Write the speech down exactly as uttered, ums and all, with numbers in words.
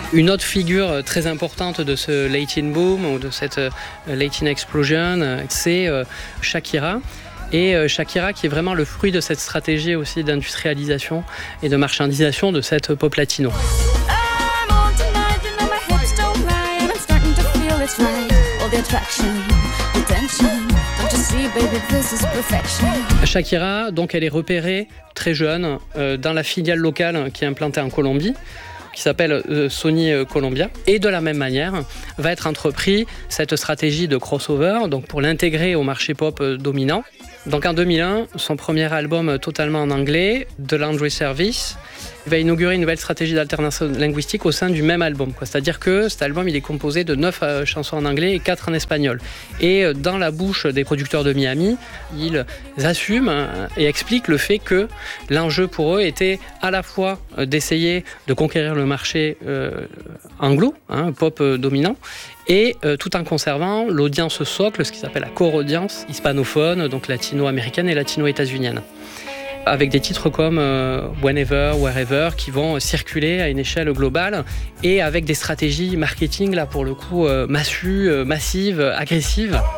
Une autre figure très importante de ce Latin boom ou de cette Latin explosion, c'est Shakira. Et Shakira qui est vraiment le fruit de cette stratégie aussi d'industrialisation et de marchandisation de cette pop latino. Shakira, donc elle est repérée très jeune euh, dans la filiale locale qui est implantée en Colombie, qui s'appelle euh, Sony Colombia. Et de la même manière, va être entrepris cette stratégie de crossover, donc pour l'intégrer au marché pop euh, dominant. Donc en deux mille un, son premier album totalement en anglais, The Laundry Service, il va inaugurer une nouvelle stratégie d'alternance linguistique au sein du même album. Quoi. C'est-à-dire que cet album il est composé de neuf euh, chansons en anglais et quatre en espagnol. Et euh, dans la bouche des producteurs de Miami, ils assument euh, et expliquent le fait que l'enjeu pour eux était à la fois euh, d'essayer de conquérir le marché euh, anglo, hein, pop euh, dominant, et euh, tout en conservant l'audience socle, ce qui s'appelle la core audience hispanophone, donc latino-américaine et latino-états-unienne. Avec des titres comme euh, Whenever, Wherever, qui vont circuler à une échelle globale et avec des stratégies marketing, là pour le coup, euh, massues, euh, massives, agressives.